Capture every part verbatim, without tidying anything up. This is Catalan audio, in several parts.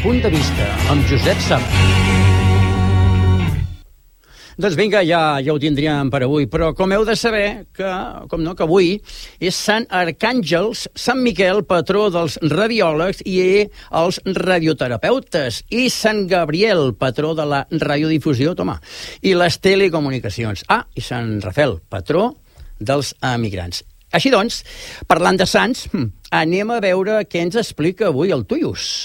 Punt de Vista, amb Josep Sala. Doncs vinga, ja, ja ho tindríem per avui, però com heu de saber que, com no, que avui és Sant Arcàngels, Sant Miquel, patró dels radiòlegs i els radioterapeutes, i Sant Gabriel, patró de la radiodifusió, toma, i les telecomunicacions. Ah, i Sant Rafel, patró dels emigrants. Així doncs, parlant de sants, anem a veure què ens explica avui el Tuyus.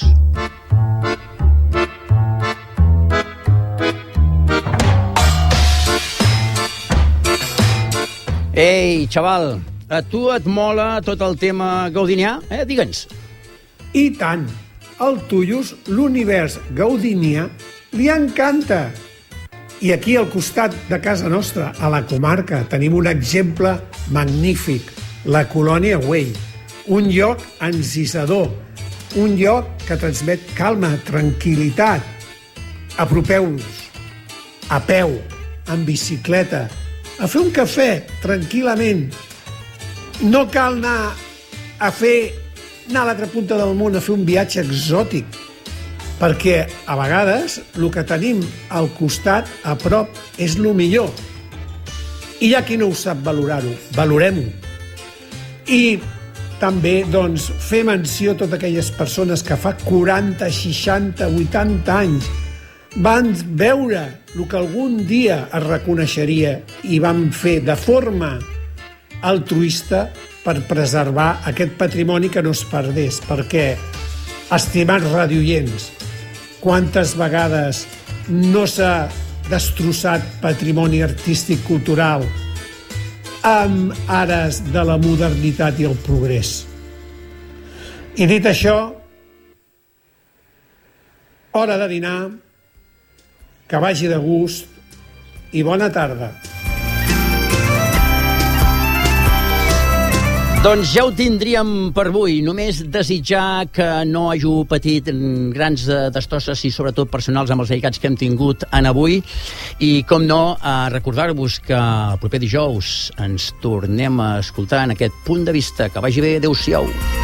Ei, xaval, a tu et mola tot el tema gaudinià? Eh? Digue'ns. I tant. Al Tuyus, l'univers gaudinià li encanta. I aquí, al costat de casa nostra, a la comarca, tenim un exemple magnífic, la Colònia Güell. Un lloc encisador, un lloc que transmet calma, tranquil·litat. Apropeu-vos, a peu, en bicicleta, a fer un cafè, tranquil·lament. No cal anar a fer anar a l'altra punta del món a fer un viatge exòtic, perquè a vegades el que tenim al costat, a prop, és el millor. I hi ha qui no ho sap valorar-ho. Valorem-ho. I també, doncs, fer menció a totes aquelles persones que fa quaranta, seixanta, vuitanta anys van veure el que algun dia es reconeixeria i van fer de forma altruista per preservar aquest patrimoni que no es perdés. Perquè, estimats radioients, quantes vegades no s'ha destrossat patrimoni artístic cultural amb ares de la modernitat i el progrés. I dit això, hora de dinar, que vagi de gust i bona tarda. Doncs ja ho tindríem per avui. Només desitjar que no hàgiu patit grans destrosses i sobretot personals amb els dedicats que hem tingut en avui. I, com no, recordar-vos que el proper dijous ens tornem a escoltar en aquest Punt de Vista. Que vagi bé. Adéu-siau.